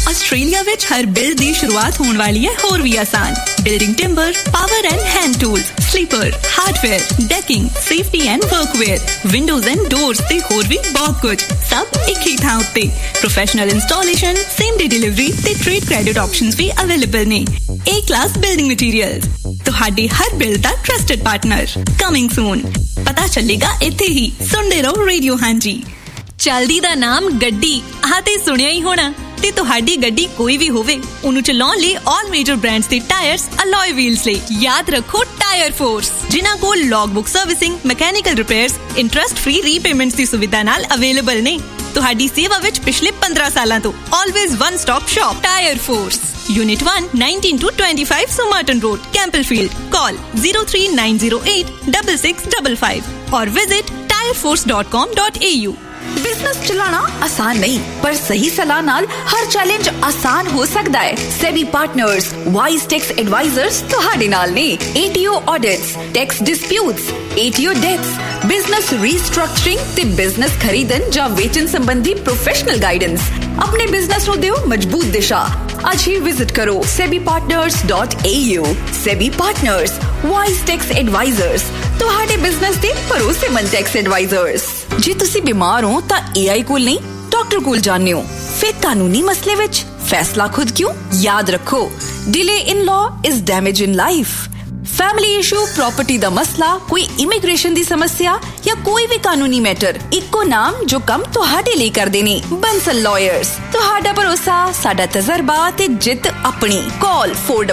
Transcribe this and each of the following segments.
Australia ਵਿੱਚ ਹਰ build ਦੀ ਸ਼ੁਰੂਆਤ ਹੋਣ ਵਾਲੀ ਹੈ ਹੋਰ ਵੀ ਆਸਾਨ। Building timber, power and hand tools, sleeper, ਹਾਰਡਵੇयर, ਡੈਕਿੰਗ, safety and ਵਰਕਵੇਅਰ, windows and doors ਤੇ ਹੋਰ ਵੀ ਬਹੁਤ ਕੁਝ, ਸਭ ਇੱਕ ਹੀ ਥਾਂ ਉੱਤੇ। Professional installation, same day delivery ਤੇ ਟ੍ਰੇਡ ਕ੍ਰੈਡਿਟ ਆਪਸ਼ਨਸ ਵੀ ਅਵੇਲੇਬਲ ਨੇ। A class building materials, ਤੁਹਾਡੀ ਹਰ ਬਿਲਡ ਦਾ ਟਰਸਟਡ ਪਾਰਟਨਰ। ਕਮਿੰਗ ਸੂਨ। ਪਤਾ ਚੱਲੇਗਾ ਇੱਥੇ ਹੀ। ਸੁਣਦੇ ਰਹੋ ਰੇਡੀਓ ਹਾਂਜੀ। ਚਲਦੀ ਦਾ ਨਾਮ ਗੱਡੀ, ਆਹ ਤੇ ਸੁਣਿਆ ਹੀ ਹੋਣਾ। ਤੇ ਤੁਹਾਡੀ ਗੱਡੀ ਕੋਈ ਵੀ ਹੋਵੇ, ਉਹਨੂੰ ਚਲਾਉਣ ਲਈ ਆਲ ਮੇਜਰ ਬ੍ਰਾਂਡਸ ਦੇ ਟਾਇਰਸ, ਅਲੋਏ ਵੀਲਸ ਲਈ ਯਾਦ ਰੱਖੋ ਟਾਇਰ ਫੋਰਸ, ਜਿਨ੍ਹਾਂ ਕੋਲ ਲੌਗਬੁੱਕ servicing, mechanical repairs, interest free repayments ਦੀ ਸੁਵਿਧਾ ਨਾਲ ਅਵੇਲੇਬਲ ਨੇ। ਤੁਹਾਡੀ ਸੇਵਾ ਵਿੱਚ ਪਿਛਲੇ 15 ਸਾਲਾਂ ਤੋਂ always one stop shop tyre force. Unit 1, 19 to 25 Somerton Road, Campbellfield. Call 03908 6655 or visit tireforce.com.au. Business चलाना आसान नहीं, पर सही सलाह नाल हर चैलेंज आसान हो सकता है। SEBI partners wise tax advisers तुहाडे नाल ने। ATO audits, tax disputes, ATO dates, business restructuring ते बिजनेस खरीदन जां वेचन संबंधी प्रोफेशनल गाइडेंस। अपने बिजनेस नूं दिओ मजबूत दिशा। आज ही विजिट करो sebipartners.au। SEBI partners wise tax advisers, तुहाडे बिजनेस दे भरोसेमंद टैक्स एडवाइजर्स। जे तुसी बीमार हो तां AI कोल नहीं, डॉक्टर कोल जाने हो। फिर कानूनी मसले विच फैसला खुद क्यों? याद रखो, delay in law is damage in life. Family issue, property दा मसला, कोई इमिग्रेशन दी समस्या या कोई भी कानूनी मैटर, इको नाम जो कम तुहाडे लिए कर देने। बंसल लॉयर्स, तुहाडा भरोसा, साडा तजर्बा ते जित अपनी। कॉल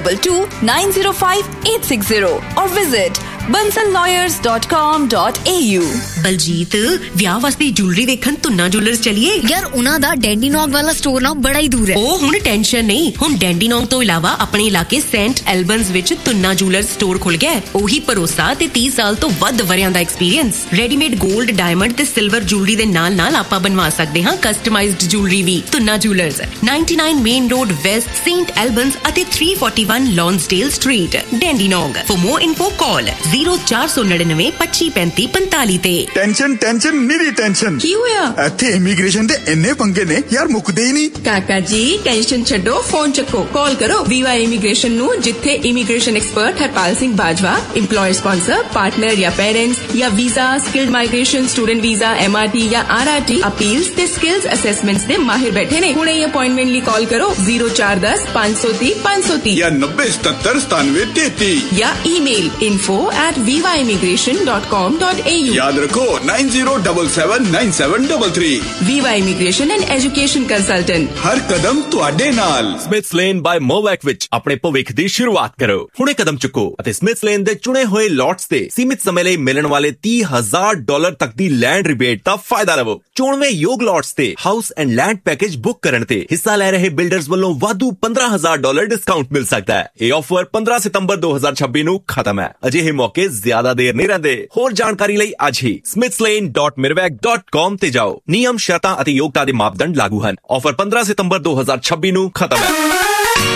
422905 और विजिट bansallawyers.com.au। बलजीत, ਵਿਆਹ ਵਾਸਤੇ ਜੁਐਲਰੀ ਵੇਖਣ ਤੁੰਨਾ ਜੁਐਲਰਸ ਚਲੀਏ। ਯਾਰ ਉਹਨਾਂ ਦਾ ਡੈਂਡੀਨੌਗ ਵਾਲਾ ਸਟੋਰ ਨਾ ਬੜਾ ਹੀ ਦੂਰ ਹੈ। ਉਹ ਹੁਣ ਟੈਨਸ਼ਨ ਨਹੀਂ, ਹੁਣ ਡੈਂਡੀਨੌਗ ਤੋਂ ਇਲਾਵਾ ਆਪਣੇ ਇਲਾਕੇ ਸੈਂਟ ਐਲਬਨਸ ਵਿੱਚ ਤੁੰਨਾ ਜੁਐਲਰਸ ਸਟੋਰ ਖੁੱਲ ਗਿਆ। ਉਹੀ ਭਰੋਸਾ ਤੇ 30 ਸਾਲ ਤੋਂ ਵੱਧ ਵਰਿਆਂ ਦਾ ਐਕਸਪੀਰੀਅੰਸ। ਰੈਡੀਮੇਡ 골ਡ, ਡਾਇਮੰਡ ਤੇ ਸਿਲਵਰ ਜੁਐਲਰੀ ਦੇ ਨਾਲ ਆਪਾਂ ਬਣਵਾ ਸਕਦੇ ਹਾਂ ਕਸਟਮਾਈਜ਼ਡ ਜੁਐਲਰੀ ਵੀ। Tuna jewellers 99 main road West, Saint ਐਲਬਨਸ ਅਤੇ 341 ਲੌਂਸਡੇਲ street, ਡੈਂਡੀਨੌਗ। For more info call 0499 2535 45 ਤੇ। Tension ਨਿਰੀ tension. ਕੀ ਹੋਇਆ? ਇੱਥੇ ਇਮੀਗ੍ਰੇਸ਼ਨ ਦੇ ਇੰਨੇ ਪੰਗੇ ਨੇ ਯਾਰ, ਮੁੱਕਦੇ ਹੀ ਨਹੀਂ। ਕਾਕਾ ਜੀ ਟੈਨਸ਼ਨ ਛੱਡੋ, ਫੋਨ ਚੱਕੋ, ਕਾਲ ਕਰੋ VY ਇਮੀਗ੍ਰੇਸ਼ਨ ਨੂੰ, ਜਿੱਥੇ immigration expert Harpal Singh Bajwa, employer sponsor, partner ਜਾਂ ਪੇਰੈਂਟਸ ਜਾਂ visa, skilled migration, student visa, MRT ਜਾਂ RRT, ਅਪੀਲਸ ਤੇ ਸਕਿਲਸ ਅਸੈਸਮੈਂਟਸ ਦੇ ਮਾਹਿਰ ਬੈਠੇ ਨੇ। ਹੁਣੇ ਹੀ ਅਪਾਇੰਟਮੈਂਟ ਲਈ ਕਾਲ ਕਰੋ 0410 530 530 ਜਾਂ 90779733 ਜਾਂ ਈਮੇਲ info@vivaimmigration.com.au। याद रखो 90779733। VY immigration and education consultant, ਹਰ ਕਦਮ ਤੁਹਾਡੇ ਨਾਲ। ਸਮਿਥਸ ਲੇਨ ਬਾय ਮੋਵੈਕ ਵਿੱਚ ਆਪਣੇ ਭਵਿੱਖ ਦੀ ਸ਼ੁਰੂਆਤ ਕਰੋ। ਹੁਣੇ ਕਦਮ ਚੁੱਕੋ ਅਤੇ ਸਮਿਥਸ ਲੇਨ ਦੇ ਚੁਣੇ ਹੋਏ ਲੋਟਸ ਤੇ ਸੀਮਿਤ ਸਮੇਂ ਲਈ ਮਿਲਣ ਵਾਲੇ $30,000 ਤੱਕ ਦੀ ਲੈਂਡ ਰਿਬੇਟ ਦਾ ਫਾਇਦਾ ਲਵੋ। ਚੁਣਵੇਂ ਯੋਗ ਲੋਟਸ ਤੇ house and land package book ਕਰਨ ਤੇ ਹਿੱਸਾ ਲੈ ਰਹੇ ਬਿਲਡਰਸ ਵੱਲੋਂ ਵਾਧੂ $15,000 ਡਿਸਕਾਊਂਟ ਮਿਲ ਸਕਦਾ ਹੈ। ਇਹ ਆਫਰ 15 ਸਤੰਬਰ 2026 ਨੂੰ ਖਤਮ ਹੈ। ਅਜਿਹੇ ਮੌਕੇ ਜ਼ਿਆਦਾ ਦੇਰ ਨਹੀਂ ਰਹਿੰਦੇ। ਹੋਰ ਜਾਣਕਾਰੀ ਲਈ ਅੱਜ ਹੀ smithslane.mirwak.com ਤੇ ਜਾਓ। ਨਿਯਮ, ਸ਼ਰਤਾਂ ਅਤੇ ਯੋਗਤਾ ਦੇ ਮਾਪਦੰਡ ਲਾਗੂ ਹਨ। ਆਫਰ 15 ਸਤੰਬਰ 2026 ਨੂੰ ਖਤਮ ਹੈ।